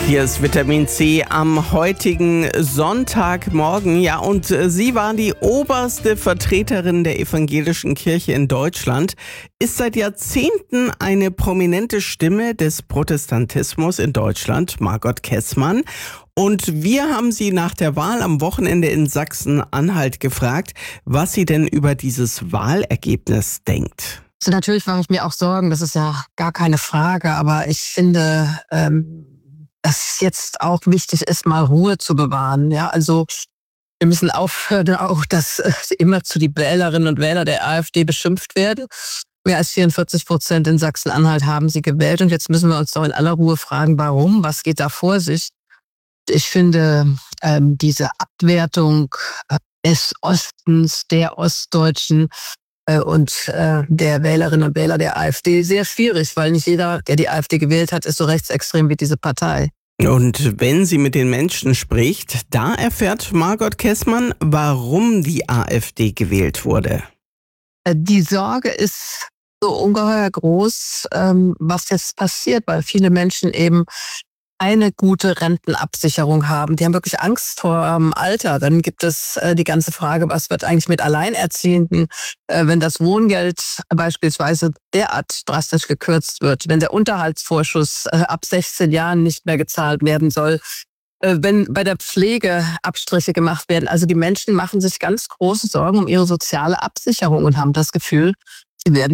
Hier ist Vitamin C am heutigen Sonntagmorgen. Ja, und sie war die oberste Vertreterin der evangelischen Kirche in Deutschland, ist seit Jahrzehnten eine prominente Stimme des Protestantismus in Deutschland, Margot Kessmann. Und wir haben sie nach der Wahl am Wochenende in Sachsen-Anhalt gefragt, was sie denn über dieses Wahlergebnis denkt. Also natürlich mache ich mir auch Sorgen, das ist ja gar keine Frage, aber ich finde, dass es jetzt auch wichtig ist, mal Ruhe zu bewahren. Ja, also wir müssen aufhören, auch dass immer zu die Wählerinnen und Wähler der AfD beschimpft werden. Mehr als 44% in Sachsen-Anhalt haben sie gewählt und jetzt müssen wir uns doch in aller Ruhe fragen, warum, was geht da vor sich? Ich finde diese Abwertung des Ostens, der Ostdeutschen und der Wählerinnen und Wähler der AfD sehr schwierig, weil nicht jeder, der die AfD gewählt hat, ist so rechtsextrem wie diese Partei. Und wenn sie mit den Menschen spricht, da erfährt Margot Kessmann, warum die AfD gewählt wurde. Die Sorge ist so ungeheuer groß, was jetzt passiert, weil viele Menschen eben eine gute Rentenabsicherung haben. Die haben wirklich Angst vor Alter. Dann gibt es die ganze Frage, was wird eigentlich mit Alleinerziehenden, wenn das Wohngeld beispielsweise derart drastisch gekürzt wird, wenn der Unterhaltsvorschuss ab 16 Jahren nicht mehr gezahlt werden soll, wenn bei der Pflege Abstriche gemacht werden. Also die Menschen machen sich ganz große Sorgen um ihre soziale Absicherung und haben das Gefühl, sie werden